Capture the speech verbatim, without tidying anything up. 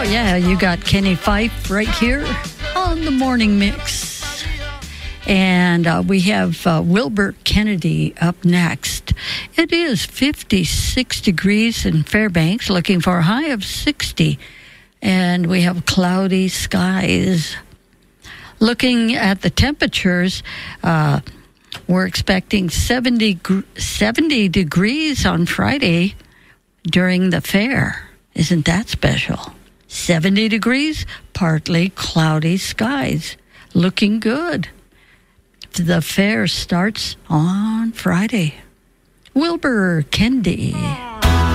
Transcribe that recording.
Oh, yeah, you got Kenny Fife right here on the Morning Mix. And uh, we have uh, Wilbert Kennedy up next. It is fifty-six degrees in Fairbanks, looking for a high of sixty. And we have cloudy skies. Looking at the temperatures, uh, we're expecting seventy, seventy degrees on Friday during the fair. Isn't that special? seventy degrees, partly cloudy skies. Looking good. The fair starts on Friday. Wilbur Kennedy.